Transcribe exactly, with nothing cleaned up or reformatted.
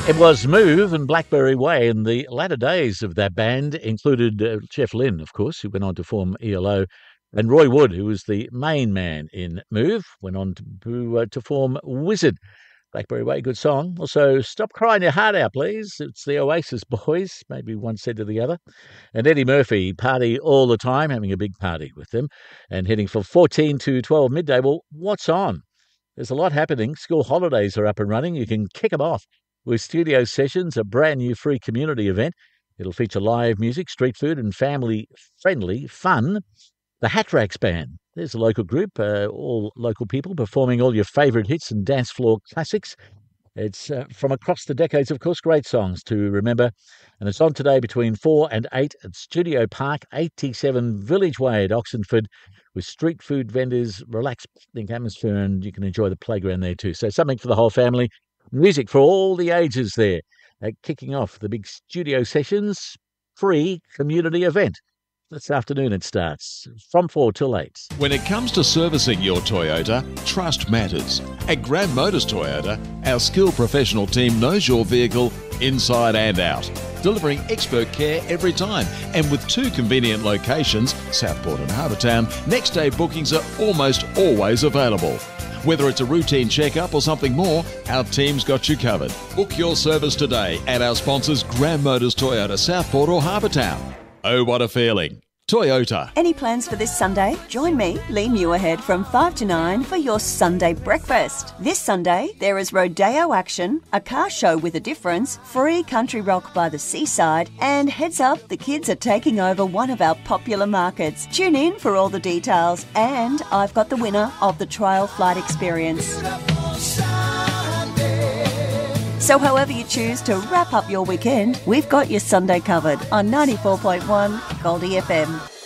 It was Move and Blackberry Way, and the latter days of that band included uh, Jeff Lynne, of course, who went on to form E L O, and Roy Wood, who was the main man in Move, went on to, uh, to form Wizard. Blackberry Way, good song. Also, Stop Crying Your Heart Out, Please. It's the Oasis Boys, maybe one said to the other. And Eddie Murphy, Party All the Time, having a big party with them, and heading from fourteen to twelve midday. Well, what's on? There's a lot happening. School holidays are up and running. You can kick them off with Studio Sessions, a brand new free community event. It'll feature live music, street food, and family-friendly fun. The Hat Racks Band. There's a local group, uh, all local people performing all your favourite hits and dance floor classics. It's uh, from across the decades, of course, great songs to remember. And it's on today between four and eight at Studio Park, eighty-seven Village Way at Oxenford, with street food vendors, relaxed picnic atmosphere, and you can enjoy the playground there too. So something for the whole family. Music for all the ages there. Uh, kicking off the big Studio Sessions free community event. This afternoon it starts from four till eight. When it comes to servicing your Toyota, trust matters. At Grand Motors Toyota, our skilled professional team knows your vehicle inside and out, delivering expert care every time. And with two convenient locations, Southport and Harbour Town, next day bookings are almost always available. Whether it's a routine checkup or something more, our team's got you covered. Book your service today at our sponsors Grand Motors Toyota, Southport or Harbour Town. Oh, what a feeling. Toyota. Any plans for this Sunday? Join me, Lee Muirhead, from five to nine for your Sunday breakfast. This Sunday, there is rodeo action, a car show with a difference, free country rock by the seaside, and heads up, the kids are taking over one of our popular markets. Tune in for all the details, and I've got the winner of the trial flight experience. So however you choose to wrap up your weekend, we've got your Sunday covered on ninety-four point one Goldie F M.